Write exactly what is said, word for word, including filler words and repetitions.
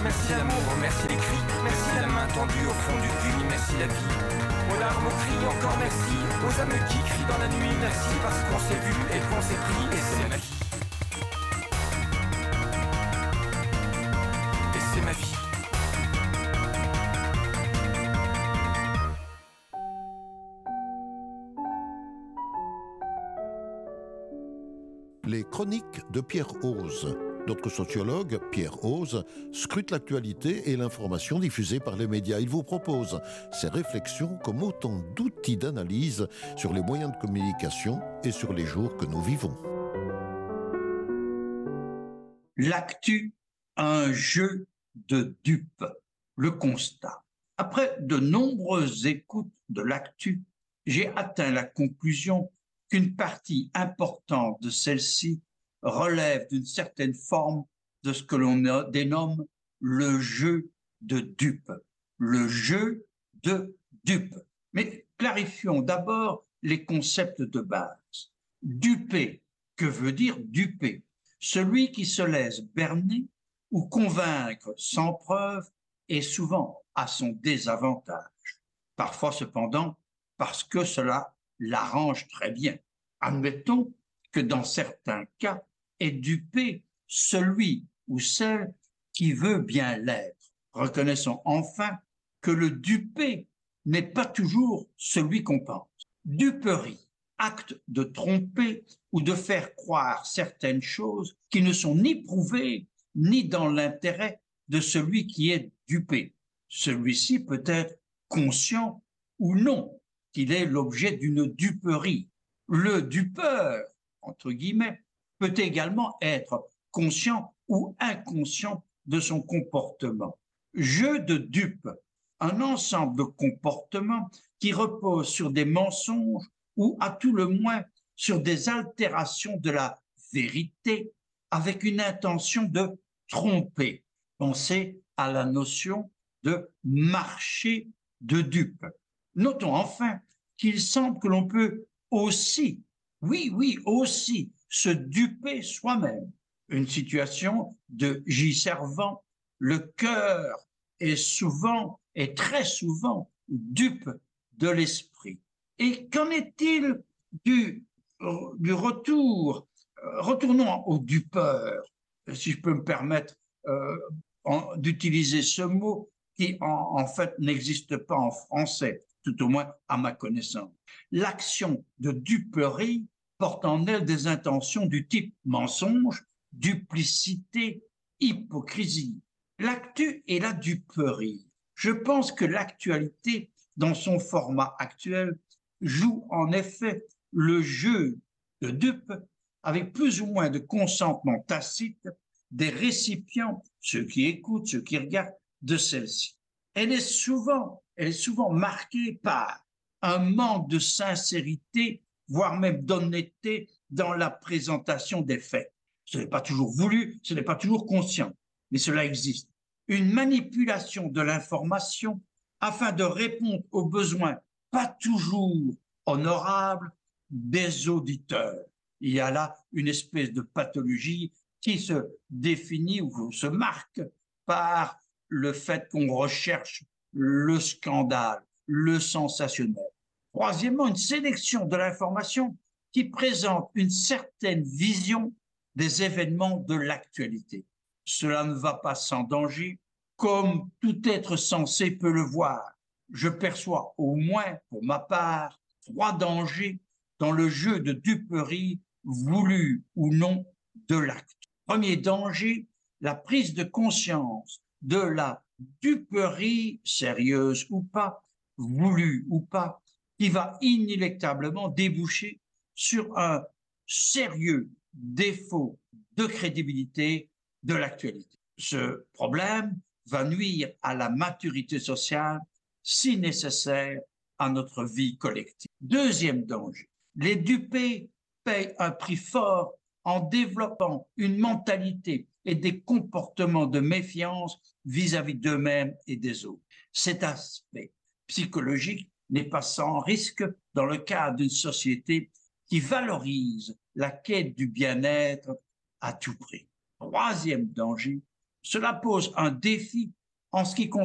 merci l'amour, merci les cris, merci la main tendue au fond du puits, merci la vie. Aux larmes, aux cris, encore merci, aux âmes qui crient dans la nuit, merci parce qu'on s'est vu et qu'on s'est pris, et c'est ma vie. Et c'est ma vie. Les chroniques de Pierre Hoze. Notre sociologue, Pierre Hoze, scrute l'actualité et l'information diffusée par les médias. Il vous propose ses réflexions comme autant d'outils d'analyse sur les moyens de communication et sur les jours que nous vivons. L'actu, un jeu de dupes. Le constat. Après de nombreuses écoutes de l'actu, j'ai atteint la conclusion qu'une partie importante de celle-ci relève d'une certaine forme de ce que l'on dénomme le jeu de dupes. Le jeu de dupes. Mais clarifions d'abord les concepts de base. Duper, que veut dire duper? Celui qui se laisse berner ou convaincre sans preuve et souvent à son désavantage. Parfois cependant parce que cela l'arrange très bien. Admettons que dans certains cas, est dupé celui ou celle qui veut bien l'être. Reconnaissons enfin que le dupé n'est pas toujours celui qu'on pense. Duperie, acte de tromper ou de faire croire certaines choses qui ne sont ni prouvées ni dans l'intérêt de celui qui est dupé. Celui-ci peut être conscient ou non qu'il est l'objet d'une duperie. Le dupeur, entre guillemets, peut également être conscient ou inconscient de son comportement. Jeu de dupes, un ensemble de comportements qui reposent sur des mensonges ou à tout le moins sur des altérations de la vérité avec une intention de tromper. Pensez à la notion de marché de dupes. Notons enfin qu'il semble que l'on peut aussi, oui, oui, aussi, se duper soi-même. Une situation de j'y servant, le cœur est souvent, et très souvent, dupe de l'esprit. Et qu'en est-il du, du retour? Retournons au dupeur, si je peux me permettre euh, en, d'utiliser ce mot qui, en, en fait, n'existe pas en français, tout au moins à ma connaissance. L'action de duperie porte en elle des intentions du type mensonge, duplicité, hypocrisie. L'actu et la duperie. Je pense que l'actualité, dans son format actuel, joue en effet le jeu de dupe avec plus ou moins de consentement tacite des récipients, ceux qui écoutent, ceux qui regardent, de celle-ci. Elle est souvent, elle est souvent marquée par un manque de sincérité, voire même d'honnêteté dans la présentation des faits. Ce n'est pas toujours voulu, ce n'est pas toujours conscient, mais cela existe. Une manipulation de l'information afin de répondre aux besoins pas toujours honorables des auditeurs. Il y a là une espèce de pathologie qui se définit ou se marque par le fait qu'on recherche le scandale, le sensationnel. Troisièmement, une sélection de l'information qui présente une certaine vision des événements de l'actualité. Cela ne va pas sans danger, comme tout être sensé peut le voir. Je perçois au moins, pour ma part, trois dangers dans le jeu de duperie, voulu ou non, de l'acte. Premier danger, la prise de conscience de la duperie, sérieuse ou pas, voulue ou pas, qui va inéluctablement déboucher sur un sérieux défaut de crédibilité de l'actualité. Ce problème va nuire à la maturité sociale si nécessaire à notre vie collective. Deuxième danger, les dupés payent un prix fort en développant une mentalité et des comportements de méfiance vis-à-vis d'eux-mêmes et des autres. Cet aspect psychologique n'est pas sans risque dans le cadre d'une société qui valorise la quête du bien-être à tout prix. Troisième danger, Cela pose un défi en ce qui concerne